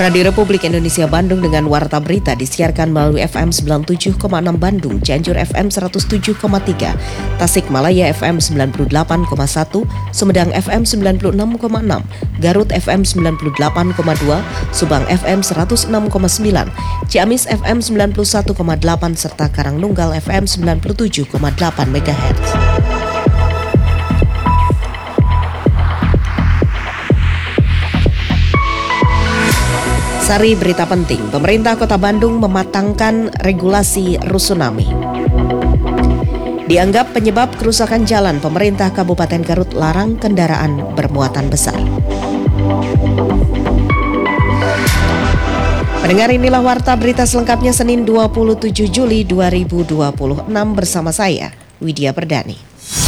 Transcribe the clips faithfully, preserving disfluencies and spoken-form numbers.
Radio Republik Indonesia Bandung dengan Warta Berita disiarkan melalui F M sembilan puluh tujuh koma enam Bandung, Cianjur F M seratus tujuh koma tiga, Tasikmalaya F M sembilan puluh delapan koma satu, Sumedang F M sembilan puluh enam koma enam, Garut F M sembilan puluh delapan koma dua, Subang F M seratus enam koma sembilan, Ciamis F M sembilan puluh satu koma delapan, serta Karangnunggal F M sembilan puluh tujuh koma delapan megahertz. Sari berita penting, pemerintah Kota Bandung mematangkan regulasi rusunami. Dianggap penyebab kerusakan jalan, pemerintah Kabupaten Garut larang kendaraan bermuatan besar. Pendengar, inilah Warta Berita selengkapnya Senin dua puluh tujuh Juli dua ribu dua puluh enam bersama saya, Widya Perdani.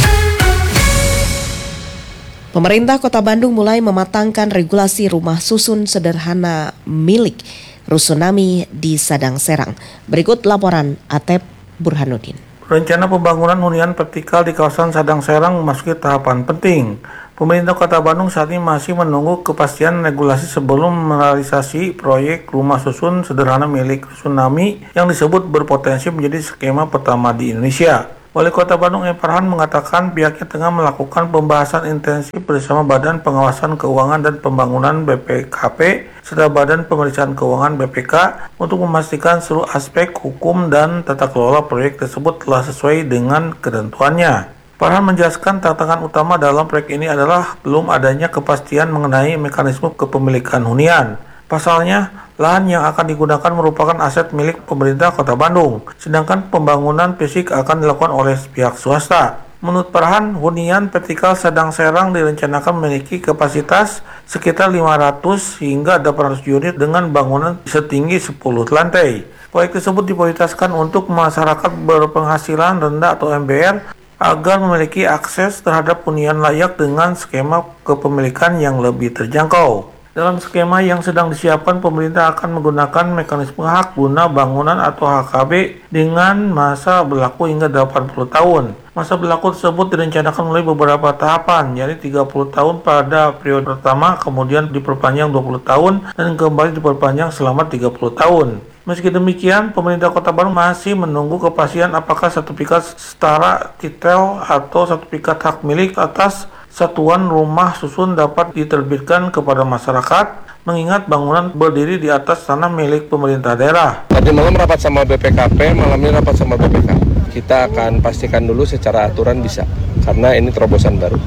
Pemerintah Kota Bandung mulai mematangkan regulasi rumah susun sederhana milik Rusunami di Sadang Serang. Berikut laporan Atep Burhanuddin. Rencana pembangunan hunian vertikal di kawasan Sadang Serang memasuki tahapan penting. Pemerintah Kota Bandung saat ini masih menunggu kepastian regulasi sebelum merealisasi proyek rumah susun sederhana milik Rusunami yang disebut berpotensi menjadi skema pertama di Indonesia. Wali Kota Bandung M. Farhan mengatakan pihaknya tengah melakukan pembahasan intensif bersama Badan Pengawasan Keuangan dan Pembangunan B P K P serta Badan Pemeriksaan Keuangan B P K untuk memastikan seluruh aspek hukum dan tata kelola proyek tersebut telah sesuai dengan ketentuannya. Farhan menjelaskan tantangan utama dalam proyek ini adalah belum adanya kepastian mengenai mekanisme kepemilikan hunian. Pasalnya, lahan yang akan digunakan merupakan aset milik pemerintah Kota Bandung, sedangkan pembangunan fisik akan dilakukan oleh pihak swasta. Menurut Farhan, hunian vertikal Sadang Serang direncanakan memiliki kapasitas sekitar lima ratus hingga delapan ratus unit dengan bangunan setinggi sepuluh lantai. Proyek tersebut diprioritaskan untuk masyarakat berpenghasilan rendah atau M B R agar memiliki akses terhadap hunian layak dengan skema kepemilikan yang lebih terjangkau. Dalam skema yang sedang disiapkan, pemerintah akan menggunakan mekanisme hak guna bangunan atau H K B dengan masa berlaku hingga delapan puluh tahun. Masa berlaku tersebut direncanakan melalui beberapa tahapan, yaitu tiga puluh tahun pada periode pertama, kemudian diperpanjang dua puluh tahun, dan kembali diperpanjang selama tiga puluh tahun. Meski demikian, pemerintah Kota Bandung masih menunggu kepastian apakah sertifikat setara titel atau sertifikat hak milik atas satuan rumah susun dapat diterbitkan kepada masyarakat, mengingat bangunan berdiri di atas tanah milik pemerintah daerah. Tadi malam rapat sama B P K P, malam ini rapat sama B P K. Kita akan pastikan dulu secara aturan bisa, karena ini terobosan baru.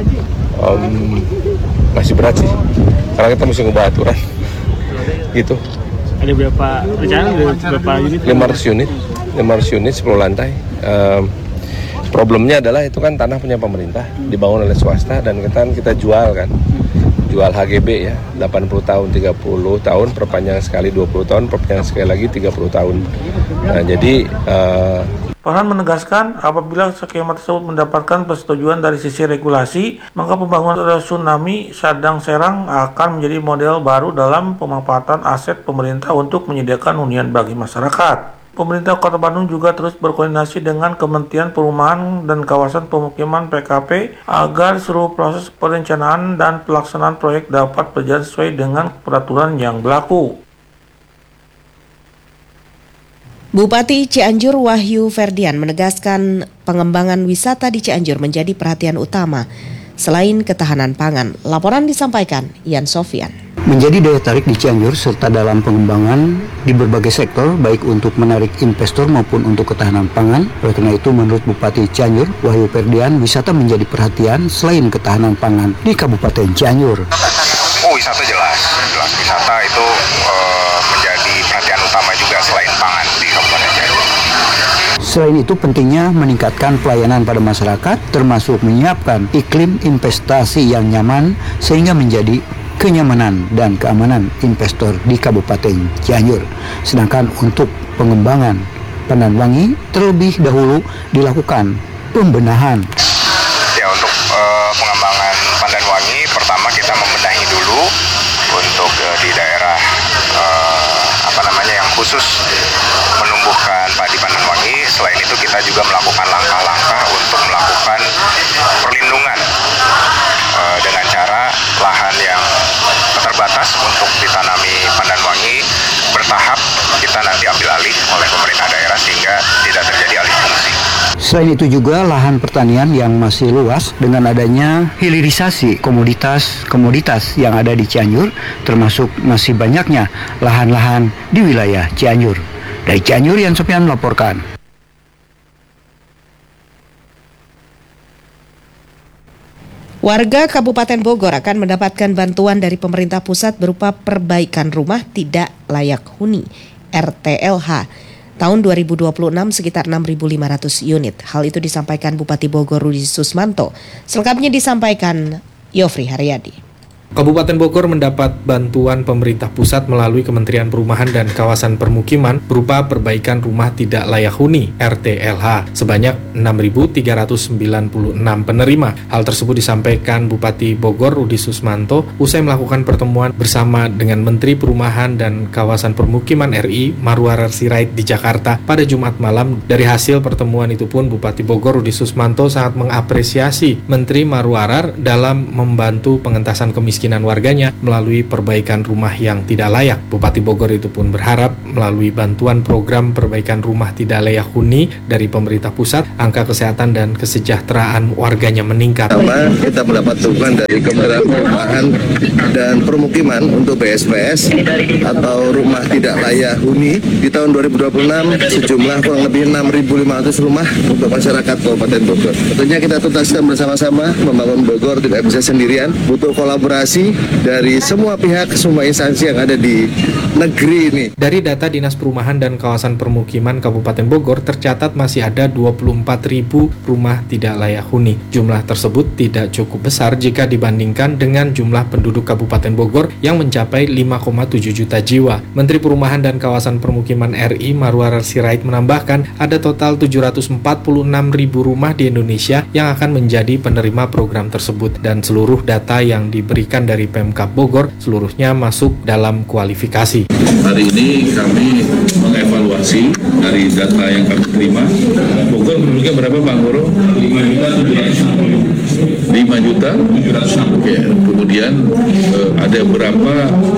Um, masih berat sih, karena kita mesti ngubah aturan. Gitu. Ada berapa rencana? Berapa unit? lima ratus unit, lima ratus unit sepuluh lantai. Um, Problemnya adalah itu kan tanah punya pemerintah, dibangun oleh swasta dan kita kita jual kan. Jual H G B ya, delapan puluh tahun, tiga puluh tahun, perpanjang sekali dua puluh tahun, perpanjang sekali lagi tiga puluh tahun. Nah, jadi uh... Farhan menegaskan apabila skema tersebut mendapatkan persetujuan dari sisi regulasi, maka pembangunan Rusunami Sadang Serang akan menjadi model baru dalam pemanfaatan aset pemerintah untuk menyediakan hunian bagi masyarakat. Pemerintah Kota Bandung juga terus berkoordinasi dengan Kementerian Perumahan dan Kawasan Pemukiman P K P agar seluruh proses perencanaan dan pelaksanaan proyek dapat berjalan sesuai dengan peraturan yang berlaku. Bupati Cianjur Wahyu Ferdian menegaskan pengembangan wisata di Cianjur menjadi perhatian utama selain ketahanan pangan. Laporan disampaikan Ian Sofian. Menjadi daya tarik di Cianjur serta dalam pengembangan di berbagai sektor, baik untuk menarik investor maupun untuk ketahanan pangan. Oleh karena itu, menurut Bupati Cianjur Wahyu Ferdian, wisata menjadi perhatian selain ketahanan pangan di Kabupaten Cianjur. Oh, wisata jelas, jelas wisata itu uh, menjadi perhatian utama juga selain pangan di Kabupaten Cianjur. Selain itu, pentingnya meningkatkan pelayanan pada masyarakat, termasuk menyiapkan iklim investasi yang nyaman sehingga menjadi kenyamanan dan keamanan investor di Kabupaten Cianjur. Sedangkan untuk pengembangan Pandanwangi terlebih dahulu dilakukan pembenahan. Ya, untuk uh, pengembangan Pandanwangi, pertama kita membenahi dulu untuk uh, di daerah uh, apa namanya yang khusus menumbuhkan padi Pandanwangi. Selain itu kita juga melakukan langkah-langkah untuk melakukan perlindungan uh, dengan cara lahan yang terbatas untuk ditanami pandan wangi. bertahap kita nanti ambil alih oleh pemerintah daerah sehingga tidak terjadi alih fungsi. Selain itu juga lahan pertanian yang masih luas dengan adanya hilirisasi komoditas-komoditas yang ada di Cianjur, termasuk masih banyaknya lahan-lahan di wilayah Cianjur. Dari Cianjur, Yan Sofian melaporkan. Warga Kabupaten Bogor akan mendapatkan bantuan dari pemerintah pusat berupa perbaikan rumah tidak layak huni R T L H. Tahun dua ribu dua puluh enam sekitar enam ribu lima ratus unit. Hal itu disampaikan Bupati Bogor Rudi Susmanto. Selengkapnya disampaikan Yofri Haryadi. Kabupaten Bogor mendapat bantuan pemerintah pusat melalui Kementerian Perumahan dan Kawasan Permukiman berupa perbaikan rumah tidak layak huni R T L H sebanyak enam ribu tiga ratus sembilan puluh enam penerima. Hal tersebut disampaikan Bupati Bogor Rudi Susmanto usai melakukan pertemuan bersama dengan Menteri Perumahan dan Kawasan Permukiman R I Marwarar Sirait di Jakarta pada Jumat malam. Dari hasil pertemuan itu pun Bupati Bogor Rudi Susmanto sangat mengapresiasi Menteri Marwarar dalam membantu pengentasan kemiskinan warganya melalui perbaikan rumah yang tidak layak. Bupati Bogor itu pun berharap melalui bantuan program perbaikan rumah tidak layak huni dari pemerintah pusat, angka kesehatan dan kesejahteraan warganya meningkat. Pertama, kita mendapat dukungan dari Kementerian Perumahan dan Permukiman untuk B S P S atau rumah tidak layak huni di tahun dua ribu dua puluh enam sejumlah kurang lebih enam ribu lima ratus rumah untuk masyarakat Kabupaten Bogor. Tentunya kita tuntaskan bersama-sama, membangun Bogor tidak bisa sendirian, butuh kolaborasi dari semua pihak, semua instansi yang ada di negeri ini. Dari data Dinas Perumahan dan Kawasan Permukiman Kabupaten Bogor tercatat masih ada dua puluh empat ribu rumah tidak layak huni. Jumlah tersebut tidak cukup besar jika dibandingkan dengan jumlah penduduk Kabupaten Bogor yang mencapai lima koma tujuh juta jiwa. Menteri Perumahan dan Kawasan Permukiman R I Marwarar Sirait menambahkan ada total tujuh ratus empat puluh enam ribu rumah di Indonesia yang akan menjadi penerima program tersebut dan seluruh data yang diberikan dari Pemkab Bogor seluruhnya masuk dalam kualifikasi. Hari ini kami mengevaluasi dari data yang kami terima. Bogor penduduknya berapa Pak Guru? lima juta tujuh ratus enam puluh. lima juta tujuh ratus enam puluh. Ya. Kemudian eh, ada berapa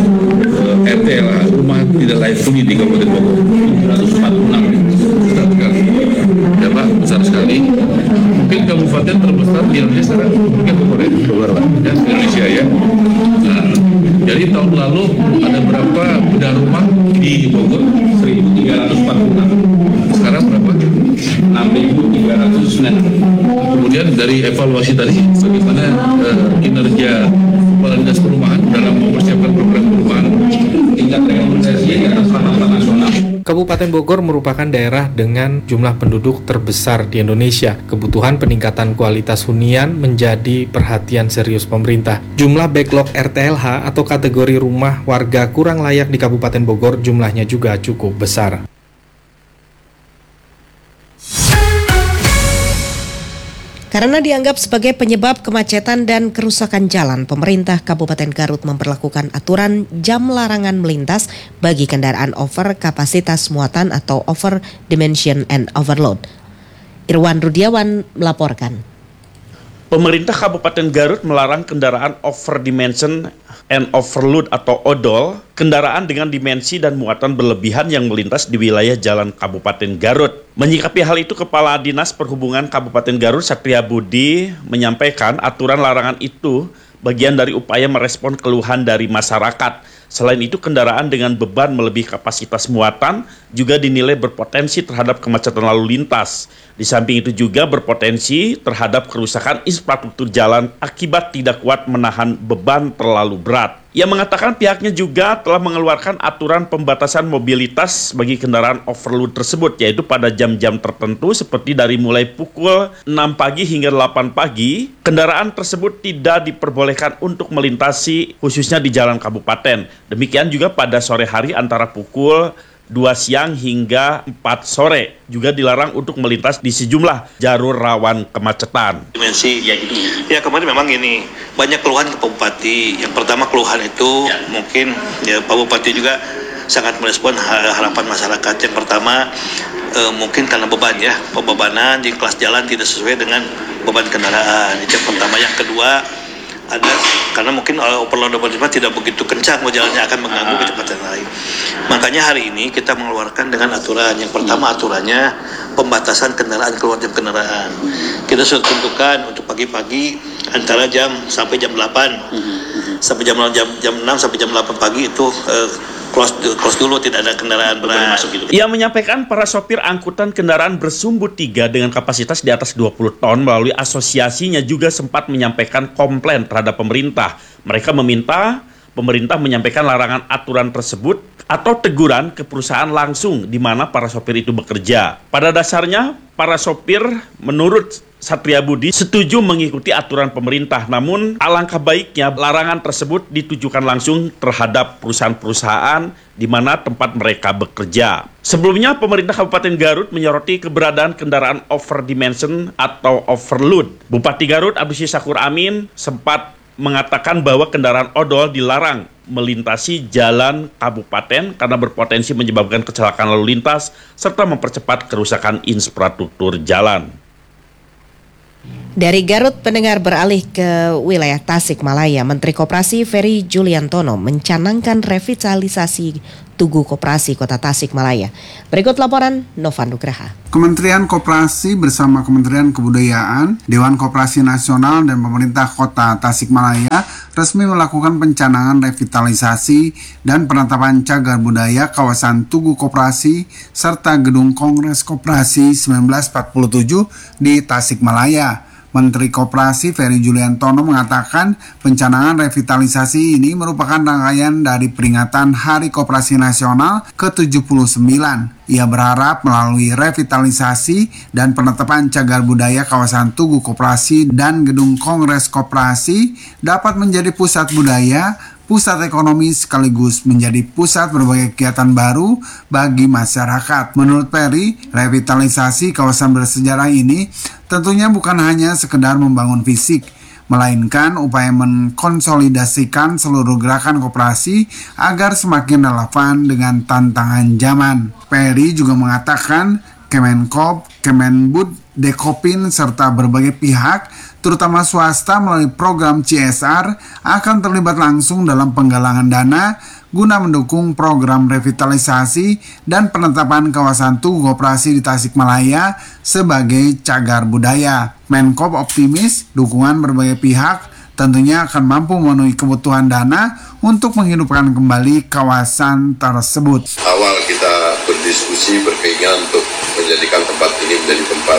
eh, R T L H rumah tidak layak huni di Kabupaten Bogor? tujuh ratus empat puluh enam. Besar sekali. Ya Pak, besar sekali. Mungkin kabupaten terbesar di Indonesia sekarang mungkin Bogor ya, Bogor Pak. Ya, Indonesia ya. Nah, jadi tahun lalu ada berapa bedah rumah di Bogor? seribu tiga ratus empat puluh enam. Sekarang berapa? enam ribu tiga ratus sembilan. Kemudian dari evaluasi tadi, bagaimana eh, kinerja Kepala Dinas Perumahan dalam mempersiapkan program perumahan tingkat realisasi di atas rata-rata nasional. Kabupaten Bogor merupakan daerah dengan jumlah penduduk terbesar di Indonesia. Kebutuhan peningkatan kualitas hunian menjadi perhatian serius pemerintah. Jumlah backlog R T L H atau kategori rumah warga kurang layak di Kabupaten Bogor jumlahnya juga cukup besar. Karena dianggap sebagai penyebab kemacetan dan kerusakan jalan, pemerintah Kabupaten Garut memberlakukan aturan jam larangan melintas bagi kendaraan over kapasitas muatan atau over dimension and overload. Irwan Rudiawan melaporkan. Pemerintah Kabupaten Garut melarang kendaraan over dimension and overload atau odol, kendaraan dengan dimensi dan muatan berlebihan yang melintas di wilayah jalan Kabupaten Garut. Menyikapi hal itu, Kepala Dinas Perhubungan Kabupaten Garut Satria Budi menyampaikan aturan larangan itu bagian dari upaya merespon keluhan dari masyarakat. Selain itu, kendaraan dengan beban melebihi kapasitas muatan juga dinilai berpotensi terhadap kemacetan lalu lintas. Di samping itu juga berpotensi terhadap kerusakan infrastruktur jalan akibat tidak kuat menahan beban terlalu berat. Ia mengatakan pihaknya juga telah mengeluarkan aturan pembatasan mobilitas bagi kendaraan overload tersebut, yaitu pada jam-jam tertentu seperti dari mulai pukul enam pagi hingga delapan pagi, kendaraan tersebut tidak diperbolehkan untuk melintasi khususnya di jalan kabupaten. Demikian juga pada sore hari antara pukul dua siang hingga empat sore juga dilarang untuk melintas di sejumlah jalur rawan kemacetan. Dimensi ya gitu. Ya kemarin memang ini banyak keluhan ke Pak Bupati. Yang pertama keluhan itu ya. Mungkin ya Pak Bupati juga sangat merespon harapan masyarakat. Yang pertama eh, mungkin karena beban ya, pembebanan di kelas jalan tidak sesuai dengan beban kendaraan. Itu yang pertama. Yang kedua ada karena mungkin overload operasional tidak begitu kencang jalannya akan mengganggu kecepatan lain. Makanya hari ini kita mengeluarkan dengan aturan. Yang pertama aturannya pembatasan kendaraan keluar jam kendaraan. Kita sudah tentukan untuk pagi-pagi antara jam sampai jam delapan sampai jam jam jam enam sampai jam delapan pagi itu eh, close close dulu, tidak ada kendaraan berat masuk gitu. Ia menyampaikan para sopir angkutan kendaraan bersumbu tiga dengan kapasitas di atas dua puluh ton melalui asosiasinya juga sempat menyampaikan komplain terhadap pemerintah. Mereka meminta pemerintah menyampaikan larangan aturan tersebut atau teguran ke perusahaan langsung di mana para sopir itu bekerja. Pada dasarnya, para sopir menurut Satria Budi setuju mengikuti aturan pemerintah, namun alangkah baiknya larangan tersebut ditujukan langsung terhadap perusahaan-perusahaan di mana tempat mereka bekerja. Sebelumnya, pemerintah Kabupaten Garut menyoroti keberadaan kendaraan overdimension atau overload. Bupati Garut Abdus Syakur Amin sempat mengatakan bahwa kendaraan odol dilarang melintasi jalan kabupaten karena berpotensi menyebabkan kecelakaan lalu lintas serta mempercepat kerusakan infrastruktur jalan. Dari Garut, pendengar beralih ke wilayah Tasikmalaya. Menteri Koperasi Ferry Juliantono mencanangkan revitalisasi Tugu Koperasi Kota Tasikmalaya. Berikut laporan Nova Nugraha. Kementerian Koperasi bersama Kementerian Kebudayaan, Dewan Koperasi Nasional dan pemerintah Kota Tasikmalaya resmi melakukan pencanangan revitalisasi dan penetapan cagar budaya kawasan Tugu Koperasi serta Gedung Kongres Koperasi seribu sembilan ratus empat puluh tujuh di Tasikmalaya. Menteri Koperasi Ferry Juliantono mengatakan pencanangan revitalisasi ini merupakan rangkaian dari peringatan Hari Koperasi Nasional ke tujuh puluh sembilan. Ia berharap melalui revitalisasi dan penetapan cagar budaya kawasan Tugu Koperasi dan Gedung Kongres Koperasi dapat menjadi pusat budaya, pusat ekonomi sekaligus menjadi pusat berbagai kegiatan baru bagi masyarakat. Menurut Ferry, revitalisasi kawasan bersejarah ini tentunya bukan hanya sekedar membangun fisik, melainkan upaya mengkonsolidasikan seluruh gerakan koperasi agar semakin relevan dengan tantangan zaman. Ferry juga mengatakan Kemenkop, Kemenbud, Dekopin, serta berbagai pihak, terutama swasta melalui program C S R, akan terlibat langsung dalam penggalangan dana guna mendukung program revitalisasi dan penetapan kawasan Tugu Koperasi di Tasikmalaya sebagai cagar budaya. Menkop optimis dukungan berbagai pihak tentunya akan mampu memenuhi kebutuhan dana untuk menghidupkan kembali kawasan tersebut. Awal kita berdiskusi berkeinginan untuk menjadikan tempat ini menjadi tempat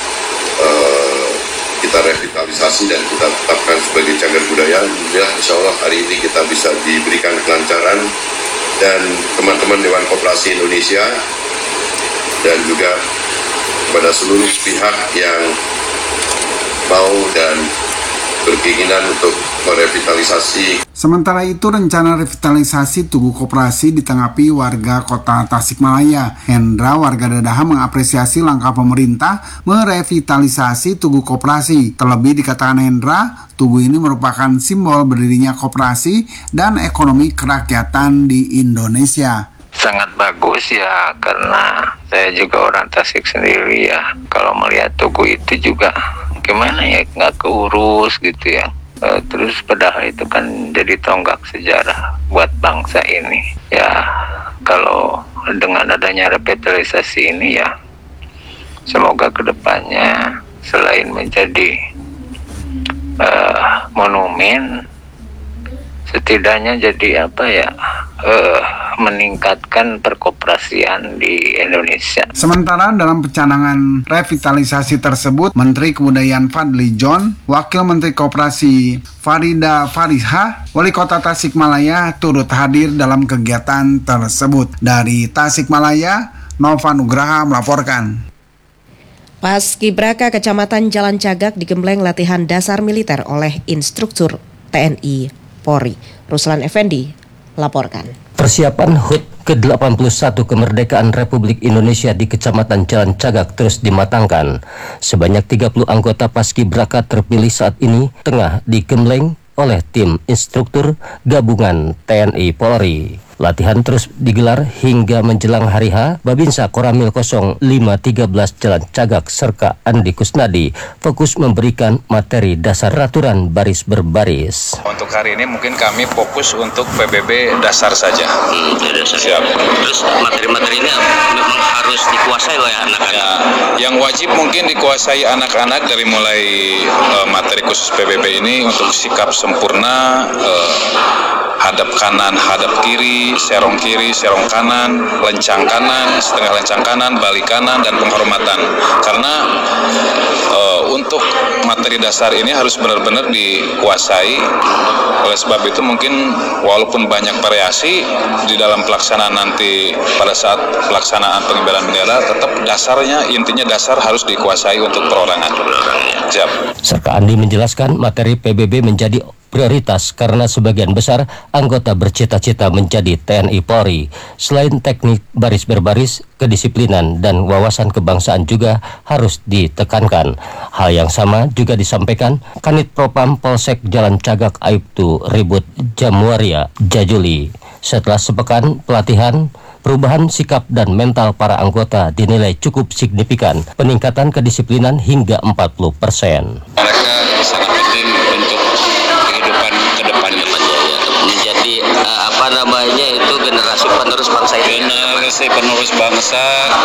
uh, kita revitalisasi dan kita tetapkan sebagai cagar budaya. Alhamdulillah, insya Allah hari ini kita bisa diberikan kelancaran dan teman-teman Dewan Koperasi Indonesia dan juga kepada seluruh pihak yang mau dan berkeinginan untuk merevitalisasi. Sementara itu, rencana revitalisasi Tugu Koperasi ditanggapi warga Kota Tasikmalaya. Hendra, warga Dadaha, mengapresiasi langkah pemerintah merevitalisasi Tugu Koperasi. Terlebih dikatakan Hendra, Tugu ini merupakan simbol berdirinya koperasi dan ekonomi kerakyatan di Indonesia. Sangat bagus ya, karena saya juga orang Tasik sendiri ya. Kalau melihat Tugu itu juga gimana ya, nggak keurus gitu ya. E, terus padahal itu kan jadi tonggak sejarah buat bangsa ini. Ya kalau dengan adanya revitalisasi ini ya, semoga kedepannya selain menjadi e, monumen, setidaknya jadi apa ya, uh, meningkatkan perkoperasian di Indonesia. Sementara dalam pencanangan revitalisasi tersebut, Menteri Kebudayaan Fadli John, Wakil Menteri Koperasi Farida Farisha, Wali Kota Tasikmalaya turut hadir dalam kegiatan tersebut. Dari Tasikmalaya, Nova Nugraha melaporkan. Paskibraka Kecamatan Jalan Cagak digembleng latihan dasar militer oleh instruktur T N I Polri. Ruslan Effendi laporkan. Persiapan H U T ke delapan puluh satu kemerdekaan Republik Indonesia di Kecamatan Jalan Cagak terus dimatangkan. Sebanyak tiga puluh anggota Paskibraka terpilih saat ini tengah digembleng oleh tim instruktur gabungan T N I Polri. Latihan terus digelar hingga menjelang hari H. Babinsa Koramil nol lima tiga belas Jalan Cagak Serka Andi Kusnadi fokus memberikan materi dasar aturan baris berbaris. Untuk hari ini mungkin kami fokus untuk P B B dasar saja. Hmm, dasar. Siap. Terus materi-materinya memang harus dikuasai oleh anak-anak. Ya, yang wajib mungkin dikuasai anak-anak dari mulai uh, materi khusus P B B ini untuk sikap sempurna, uh, hadap kanan, hadap kiri, serong kiri, serong kanan, lencang kanan, setengah lencang kanan, balik kanan, dan penghormatan. Karena uh, untuk materi dasar ini harus benar-benar dikuasai. Oleh sebab itu mungkin walaupun banyak variasi di dalam pelaksanaan nanti pada saat pelaksanaan pengibaran bendera, tetap dasarnya, intinya dasar harus dikuasai untuk perorangan. Siap. Serka Andi menjelaskan materi P B B menjadi prioritas karena sebagian besar anggota bercita-cita menjadi T N I Polri. Selain teknik baris berbaris, kedisiplinan dan wawasan kebangsaan juga harus ditekankan. Hal yang sama juga disampaikan Kanit Propam Polsek Jalan Cagak Aibtu Ribut Jamuaria Jajuli. Setelah sepekan pelatihan, perubahan sikap dan mental para anggota dinilai cukup signifikan, peningkatan kedisiplinan hingga empat puluh persen. Mereka sangat penting untuk kehidupan ke depannya. Menjadi uh, apa namanya itu generasi penerus bangsa ini. Generasi penerus bangsa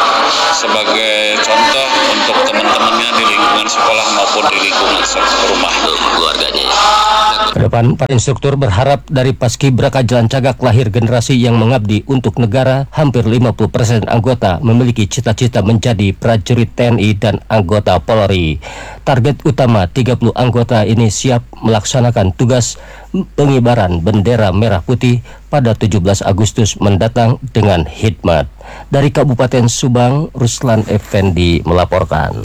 sebagai contoh untuk teman-temannya di lingkungan sekolah maupun di lingkungan rumah keluarganya. Kedepan, para instruktur berharap dari Paskibraka Jalan Cagak lahir generasi yang mengabdi untuk negara. Hampir lima puluh persen anggota memiliki cita-cita menjadi prajurit T N I dan anggota Polri. Target utama tiga puluh anggota ini siap melaksanakan tugas pengibaran bendera merah putih pada tujuh belas Agustus mendatang dengan hikmat. Dari Kabupaten Subang, Ruslan Effendi melaporkan.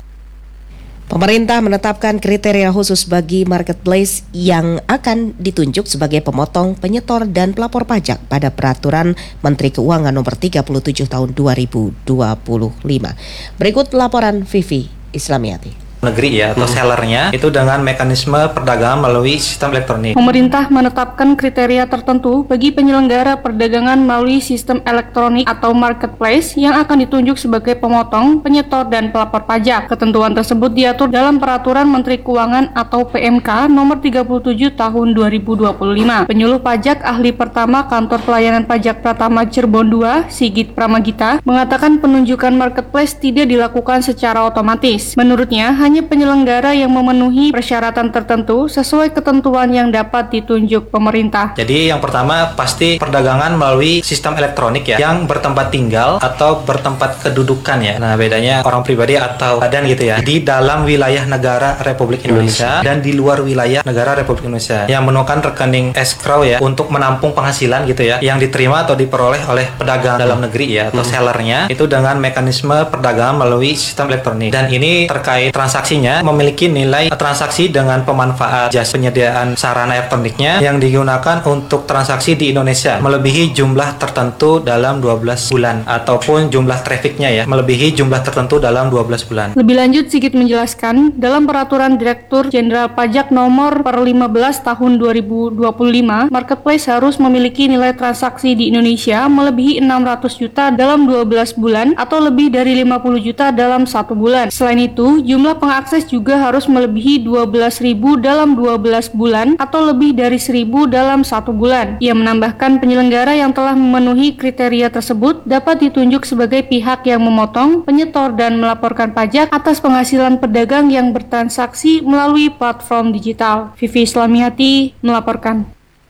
Pemerintah menetapkan kriteria khusus bagi marketplace yang akan ditunjuk sebagai pemotong, penyetor, dan pelapor pajak pada Peraturan Menteri Keuangan Nomor tiga puluh tujuh Tahun dua ribu dua puluh lima. Berikut laporan Vivi Islamiati. Negeri ya atau sellernya itu dengan mekanisme perdagangan melalui sistem elektronik. Pemerintah menetapkan kriteria tertentu bagi penyelenggara perdagangan melalui sistem elektronik atau marketplace yang akan ditunjuk sebagai pemotong, penyetor, dan pelapor pajak. Ketentuan tersebut diatur dalam Peraturan Menteri Keuangan atau P M K Nomor tiga puluh tujuh Tahun dua ribu dua puluh lima. Penyuluh pajak ahli pertama Kantor Pelayanan Pajak Pratama Cirebon dua, Sigit Pramagita, mengatakan penunjukan marketplace tidak dilakukan secara otomatis. Menurutnya, hanya hanya penyelenggara yang memenuhi persyaratan tertentu sesuai ketentuan yang dapat ditunjuk pemerintah. Jadi yang pertama pasti perdagangan melalui sistem elektronik ya, yang bertempat tinggal atau bertempat kedudukan ya. Nah bedanya orang pribadi atau badan gitu ya, di dalam wilayah negara Republik Indonesia, Indonesia. dan di luar wilayah negara Republik Indonesia, yang menemukan rekening escrow ya untuk menampung penghasilan gitu ya, yang diterima atau diperoleh oleh pedagang dalam negeri ya atau hmm. sellernya itu dengan mekanisme perdagangan melalui sistem elektronik. Dan ini terkait transaksi transaksinya memiliki nilai transaksi dengan pemanfaat jasa penyediaan sarana elektroniknya yang digunakan untuk transaksi di Indonesia melebihi jumlah tertentu dalam dua belas bulan ataupun jumlah trafficnya ya melebihi jumlah tertentu dalam dua belas bulan. Lebih lanjut Sigit menjelaskan dalam Peraturan Direktur Jenderal Pajak Nomor per lima belas Tahun dua ribu dua puluh lima, marketplace harus memiliki nilai transaksi di Indonesia melebihi enam ratus juta dalam dua belas bulan atau lebih dari lima puluh juta dalam satu bulan. Selain itu, jumlah pengakses juga harus melebihi dua belas ribu dalam dua belas bulan atau lebih dari seribu dalam satu bulan. Ia menambahkan penyelenggara yang telah memenuhi kriteria tersebut dapat ditunjuk sebagai pihak yang memotong, penyetor, dan melaporkan pajak atas penghasilan pedagang yang bertransaksi melalui platform digital. Vivi Islamiati melaporkan.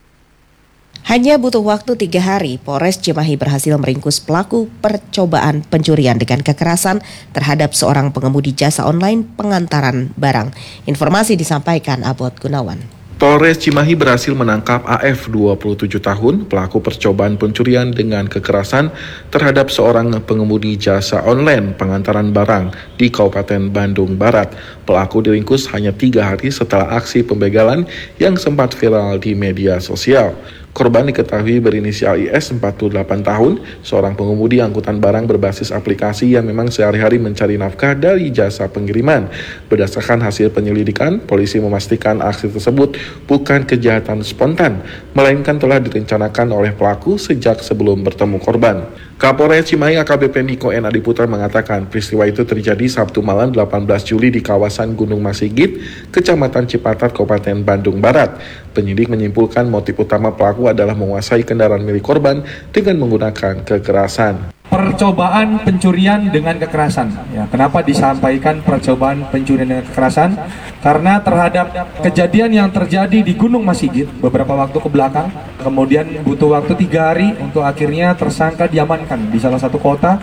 Hanya butuh waktu tiga hari, Polres Cimahi berhasil meringkus pelaku percobaan pencurian dengan kekerasan terhadap seorang pengemudi jasa online pengantaran barang. Informasi disampaikan Abot Gunawan. Polres Cimahi berhasil menangkap A F dua puluh tujuh tahun, pelaku percobaan pencurian dengan kekerasan terhadap seorang pengemudi jasa online pengantaran barang di Kabupaten Bandung Barat. Pelaku diringkus hanya tiga hari setelah aksi pembegalan yang sempat viral di media sosial. Korban diketahui berinisial I S, empat puluh delapan tahun, seorang pengemudi angkutan barang berbasis aplikasi yang memang sehari-hari mencari nafkah dari jasa pengiriman. Berdasarkan hasil penyelidikan, polisi memastikan aksi tersebut bukan kejahatan spontan, melainkan telah direncanakan oleh pelaku sejak sebelum bertemu korban. Kapolres Cimahi A K B P Niko N Adiputra mengatakan peristiwa itu terjadi Sabtu malam delapan belas Juli di kawasan Gunung Masigit, Kecamatan Cipatat, Kabupaten Bandung Barat. Penyidik menyimpulkan motif utama pelaku adalah menguasai kendaraan milik korban dengan menggunakan kekerasan. Percobaan pencurian dengan kekerasan. Ya, kenapa disampaikan percobaan pencurian dengan kekerasan? Karena terhadap kejadian yang terjadi di Gunung Masigit beberapa waktu ke belakang, kemudian butuh waktu tiga hari untuk akhirnya tersangka diamankan di salah satu kota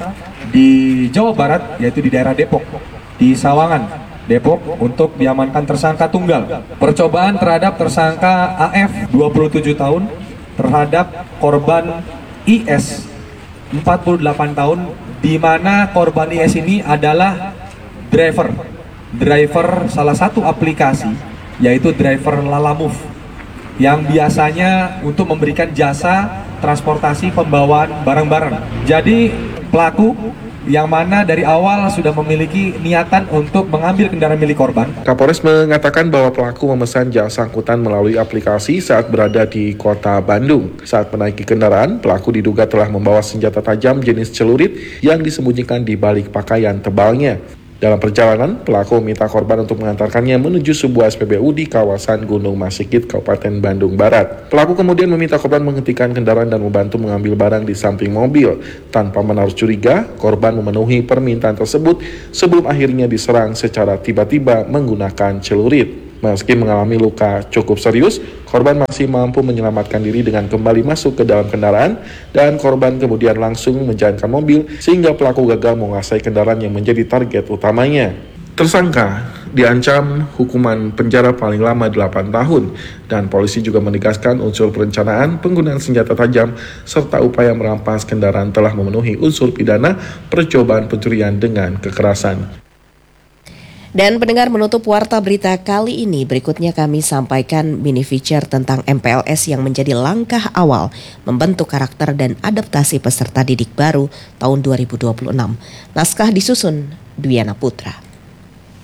di Jawa Barat, yaitu di daerah Depok, di Sawangan, Depok, untuk diamankan tersangka tunggal. Percobaan terhadap tersangka A F, dua puluh tujuh tahun, terhadap korban I S, empat puluh delapan tahun, di mana korban I S ini adalah driver, driver salah satu aplikasi, yaitu driver Lalamove, yang biasanya untuk memberikan jasa transportasi pembawaan barang-barang. Jadi pelaku yang mana dari awal sudah memiliki niatan untuk mengambil kendaraan milik korban. Kapolres mengatakan bahwa pelaku memesan jasa angkutan melalui aplikasi saat berada di kota Bandung. Saat menaiki kendaraan, pelaku diduga telah membawa senjata tajam jenis celurit yang disembunyikan di balik pakaian tebalnya. Dalam perjalanan, pelaku meminta korban untuk mengantarkannya menuju sebuah S P B U di kawasan Gunung Masigit, Kabupaten Bandung Barat. Pelaku kemudian meminta korban menghentikan kendaraan dan membantu mengambil barang di samping mobil. Tanpa menaruh curiga, korban memenuhi permintaan tersebut sebelum akhirnya diserang secara tiba-tiba menggunakan celurit. Meski mengalami luka cukup serius, korban masih mampu menyelamatkan diri dengan kembali masuk ke dalam kendaraan dan korban kemudian langsung menjalankan mobil sehingga pelaku gagal menguasai kendaraan yang menjadi target utamanya. Tersangka diancam hukuman penjara paling lama delapan tahun dan polisi juga menegaskan unsur perencanaan, penggunaan senjata tajam serta upaya merampas kendaraan telah memenuhi unsur pidana percobaan pencurian dengan kekerasan. Dan pendengar, menutup Warta Berita kali ini, berikutnya kami sampaikan mini feature tentang M P L S yang menjadi langkah awal membentuk karakter dan adaptasi peserta didik baru tahun dua ribu dua puluh enam. Naskah disusun Dwiana Putra.